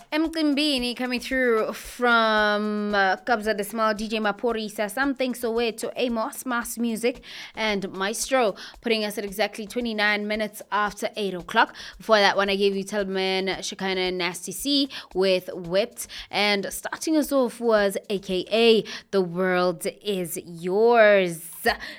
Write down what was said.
Mqimbini coming through from Kabza the Small, DJ Maporisa, Something Soweto, Amos, Mass Music, and Maestro, putting us at exactly 29 minutes after 8 o'clock. Before that one, I gave you Tubman, Shekinah, and Nasty C with Whipped. And starting us off was AKA The World Is Yours.